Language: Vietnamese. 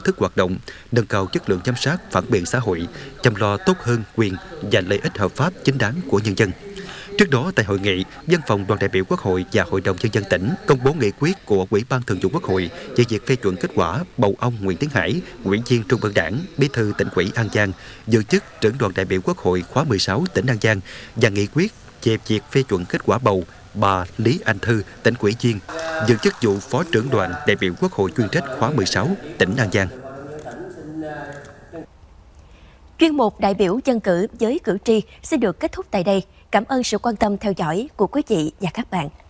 thức hoạt động, nâng cao chất lượng giám sát phản biện xã hội, chăm lo tốt hơn quyền và lợi ích hợp pháp chính đáng của nhân dân. Trước đó, tại hội nghị, Văn phòng Đoàn đại biểu Quốc hội và Hội đồng Nhân dân tỉnh công bố nghị quyết của Ủy ban Thường vụ Quốc hội về việc phê chuẩn kết quả bầu ông Nguyễn Tiến Hải, Ủy viên Trung ương Đảng, Bí thư Tỉnh ủy An Giang, giữ chức trưởng đoàn đại biểu Quốc hội khóa 16 tỉnh An Giang và nghị quyết về việc phê chuẩn kết quả bầu bà Lý Anh Thư, Tỉnh ủy viên, giữ chức vụ Phó trưởng đoàn đại biểu Quốc hội chuyên trách khóa 16 tỉnh An Giang. Chuyên mục đại biểu dân cử với cử tri xin được kết thúc tại đây. Cảm ơn sự quan tâm theo dõi của quý vị và các bạn.